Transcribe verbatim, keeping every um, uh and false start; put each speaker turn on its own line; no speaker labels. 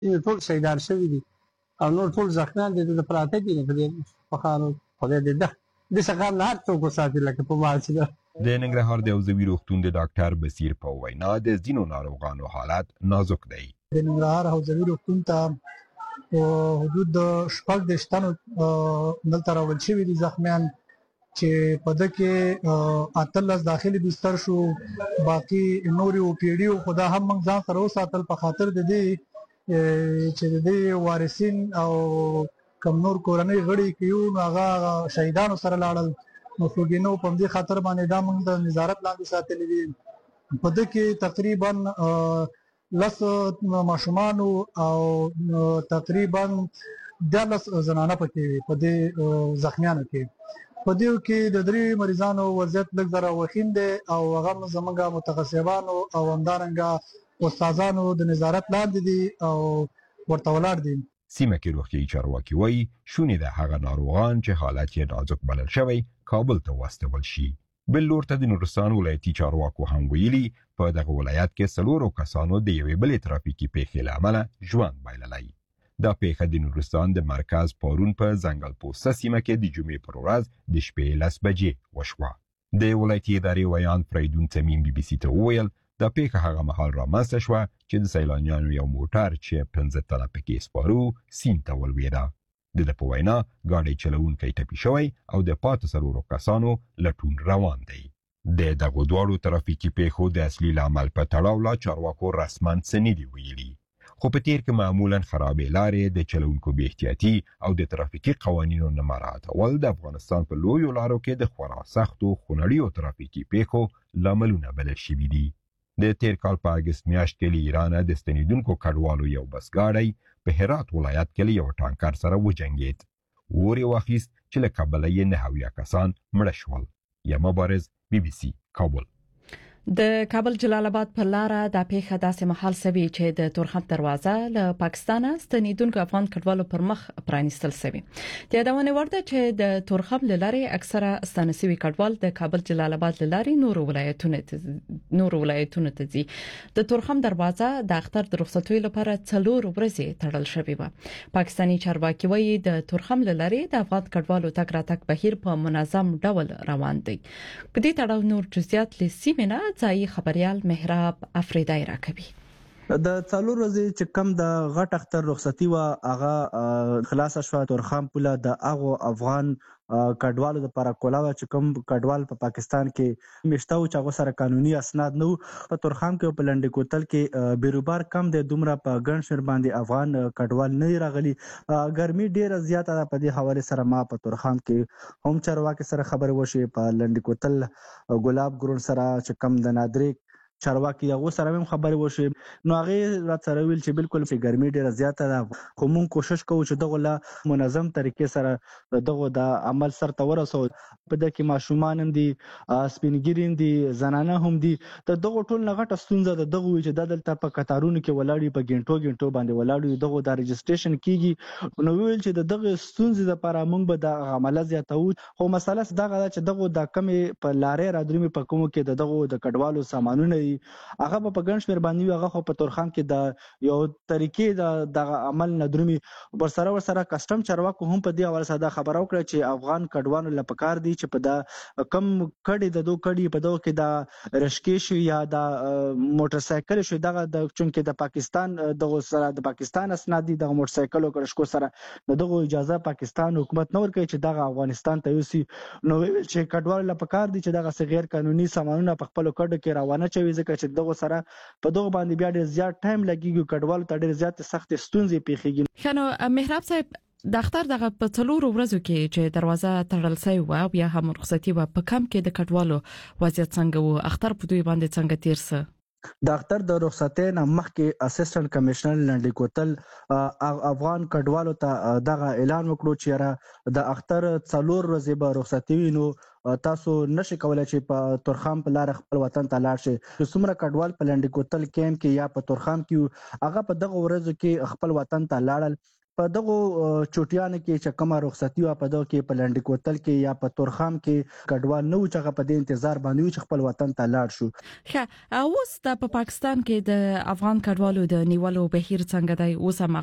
ټول شهیدان شوي دي او نور ټول زخمیان دي د پراته دي په دې پخانو خدای دې ده د څنګه نه هر څوک وساتي لکه په ماسي ده.
د ننګرهار د عضوي روغتون د ډاکټر بصیر په وینا د ځینو ناروغانو حالت نازک دی.
د ننګرهار عضوي روغتون ته حدود د شپږ دېرش تنو دلته راوړل شوي دي زخمیان چې په ده کې اتلس داخلي بستر شو، باقي نورې او پی ډي خو دا هم موږ ځان سره وساتل په خاطر د دې چې د دې وارثین او کم نور کورنۍ غړي کې یو نو هغه شهیدانو سره لاړل نو څوک په همدې خاطر باندې دا موږ د نظارت لاندې ساتلي دي. په ده کې تقریبا لس ماشومانو او تقریبا دیارلس زنانه پکې وي په دې زخمیانو کې. په دې کې د درې مریضانو وضعیت لږ ذره وخیم دی او هغه زموږ متخصصانو او همدارنګه استادانو د نظارت لاندې دي او ورته ولاړ دي.
سیمه کې روغتیایي چارواکي وایي شونې ده هغه ناروغان چې حالت یې نازک بلل شوی کابل ته واستول شي. بل لور ته د نورستان ولایتي چارواکو هم ویلي په دغه ولایت کې څلورو کسانو د یوې بلې ترافیکي پیښې له امله ژوند بایللی. دا پیښه د نورستان د مرکز پارون په ځنګل پوسته سیمه کې د جمعې پر ورځ د شپې لس بجې وشوه. د ولایتي ادارې ویان فریدون تمیم بي بي سي ته وویل دا پیښه هغه مهال رامنځته شوه چې د سیلانیانو یو موټر چې پنځه تنه پکې سپارو سیند ته ولوېده. د ده په وینا ګاډۍ چلوونکی ټپي شوی او د پاتې څلورو کسانو لټون روان دی. د دغو دواړو ترافیکي پیښو د اصلي لامل په تړاو لا چارواکو رسما څه نه دي ویلي، خو په تیر کې معمولا خرابې لارې، د چلوونکو بې احتیاطي او د ترافیکي قوانینو نه مراعاتول د افغانستان په لویو لارو کې د خورا سختو خونړیو ترافیکي پیښو لاملونه بلل شوي دي. د تیر کال په اګست میاشت کې له ایرانه د ستنېدونکو کډوالو یو بس ګاډی په هرات ولایت کې له یو ټانکر سره وجنګېد. اور یې واخیست چې له کبله یې نهه اویا کسان مړه شول. یا مبارز بي بي سي کابل.
د کابل جلال آباد په لاره د پیښه داسې محل سوي چې د تورخم دروازه له پاکستانه ستنېدونکو افغان کډوالو پر مخ پرانیستل سوي. د یادونه ورده چې د تورخم لارې اکثره ستنسوي کډوال د کابل جلال آباد لارې نور ولایتونو نور ولایتونو ته ځي. د تورخم دروازه د اختر د رخصتۍ لپاره څلور ورځې تړل شوې و. پاکستاني چارواکي وایي د تورخم لارې د افغان کډوالو تګ راتګ بهیر په منظم ډول روان دی. په دې تړاو نور جزئیات لسیمنه ځای خبريال مهراب افریدای راکوي.
د څلور ورځې چې کم د غټ اختر رخصتي و هغه خلاص شو. تورخم پوله د هغو افغان کډوالو د لپاره کولاوه چې کوم کډوال په پاکستان کې مشته او چې هغه سره قانوني اسناد نه په تورخم کې په لنډ کوتل کې بیروبار کم د دومره په ګڼ شمېر باندې افغان کډوال نه راغلي. ګرمي ډیره زیاته ده. په دې حواله سره ما په تورخم کې هم چارواکي سره خبرې وشي. په لنډ کوتل ګلاب ګرون سره چې کم د نادریک چارواکي هغه سره هم خبرې وشي نو هغه رات سره ویل چې بالکل په ګرمي ډیره زیاته ده خو موږ کوشش کوو چې دغه لا منظم طریقې سره دغه د عمل سره تورسو. په دغه کې ماشومان هم دي، سپینګری هم دي، زنانه هم دي. د دغه ټول نغټه ستونزه د دغه چې د دلته په قطارونو کې ولاړی په ګنټو ګنټو باندې ولاړی دغه د ريجستریشن کیږي نو ویل چې دغه ستونزې لپاره موږ به د عمله زیاتو. خو مسله دغه چې دغه د کمې په لارې را درمي په کوم کې دغه د کډوالو سامانونه هغه په ګڼ شمېر باندې هغه خو په تورخم کې د یو طریقې د دغه عمل ندرمي ورسره ورسره کسټم چارواکو هم په دې حواله سره خبر او کړ چې افغان کډوالو لپاره دي چې په د کم کډي د دوه کډي په دوه کې د رشکې شو یا د موټر سایکل شو دغه د چونکې د پاکستان دغه سره د پاکستان اسناد دي د موټر سایکل او رشکو سره دغه اجازه پاکستان حکومت نور کوي چې دغه افغانستان ته یوسي. نو چې کډوالو لپاره دي چې دغه غیر قانوني سامانونه په خپل کډو کې روانه چوي ځکه چې دغه سره په دغه باندې بیا ډېر زیات ټایم لګیږي. کډوالو ته ډېر زیات سخت ستونزې پیښیږي.
خنو مهراب صاحب د اختر دغه په څلورو ورځو کې چې دروازه تړل شوی و بیا هم رخصتي و په کم کې د کډوالو وضعیت څنګه و؟ اختر په دوی باندې څنګه تیر سه؟
د اختر د رخصتۍ نه مخکې اسسټنټ کمشنر لنډی کوتل افغان کډوالو ته دغه اعلان وکړو چې را د اختر څلور ورځې به رخصتي وي نو تاسو نشئ کولای چې په تورخم په لار خپل وطن ته لاړ شئ. څومره کډوال په لنډی کوتل کیمپ کې یا په تورخم کې هغه په دغه ورځو کې خپل وطن ته لاړل په دغه چوټیانو کې چې کومه رخصتي او په دغه کې په لنډ کوتل کې یا په تورخم کې کډوال نو چې په دې انتظار باندې چې خپل وطن ته لاړ شو.
ښه اوس د پاکستان کې د افغان کډوالو د نیولو بهیر څنګه دی؟ اوس هم